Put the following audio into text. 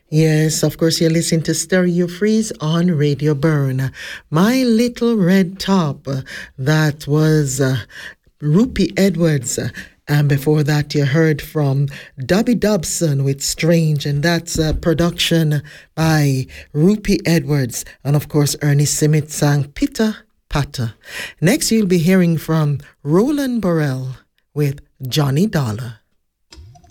Yes, of course, you're listening to Stereo Freeze on Radio Burn. My Little Red Top, that was Rupi Edwards. And before that, you heard from Dobby Dobson with Strange, and that's a production by Rupi Edwards. And of course, Ernie Simit sang Pitter Patter. Next, you'll be hearing from Roland Burrell with Johnny Dollar.